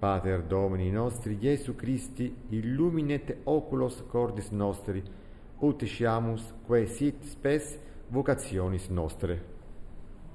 Pater Domini nostri, Iesu Christi, illuminet oculos cordis nostri, ut sciamus quae sit spes vocationis nostre.